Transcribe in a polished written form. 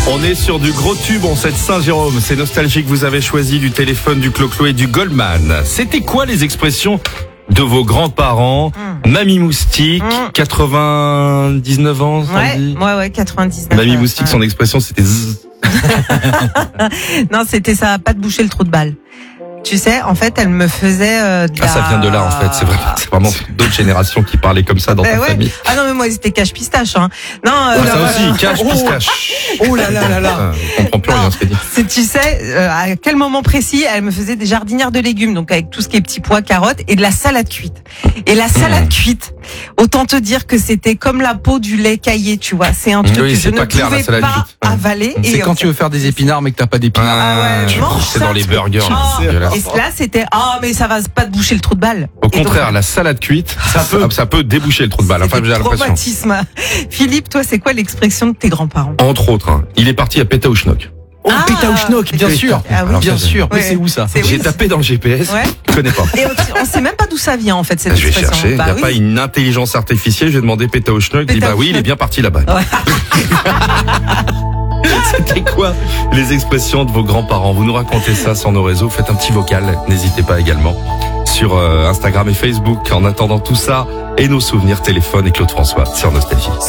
On est sur du gros tube en cette Saint-Jérôme. C'est nostalgique, vous avez choisi du téléphone, du clo-clo et du Goldman. C'était quoi les expressions de vos grands-parents? Mamie Moustique, 99 ans, ça dit Ouais, 99. Mamie Moustique, son expression c'était zzz. Non, c'était ça va pas te boucher le trou de balle. Tu sais, en fait, elle me faisait ça vient de là, en fait. C'est vraiment d'autres générations qui parlaient comme ça dans ta famille. Ah non, mais moi, c'était cache-pistache. Hein. Non, ça aussi, cache-pistache. Oh là là là là. On comprend plus rien ce qu'elle dit. Tu sais, à quel moment précis, elle me faisait des jardinières de légumes, donc avec tout ce qui est petits pois, carottes, et de la salade cuite. Et la salade cuite, autant te dire que c'était comme la peau du lait caillé, tu vois. C'est un truc que je ne pouvais pas avaler. C'est quand tu veux faire des épinards, mais que t'as pas d'épinards. C'est dans les burgers. Et là, c'était mais ça va pas te boucher le trou de balle. Au contraire, la salade cuite, ça peut déboucher le trou de balle. Enfin, j'ai l'impression. Traumatisme. Philippe, toi, c'est quoi l'expression de tes grands-parents? Entre autres, il est parti à Pétaouchnok. Oh, Pétaouchnok, bien sûr. Ah oui, bien sûr. Mais c'est où ça? J'ai tapé dans le GPS. Je connais pas. Et on sait même pas d'où ça vient en fait cette je vais expression. chercher. Il n'y a pas une intelligence artificielle. Je vais demander Pétaouchnok. Il dit bah oui, il est bien parti là-bas. Ouais. C'était quoi les expressions de vos grands-parents? Vous nous racontez ça sur nos réseaux. Faites un petit vocal. N'hésitez pas également sur Instagram et Facebook. En attendant tout ça et nos souvenirs téléphone et Claude François sur Nostalgie.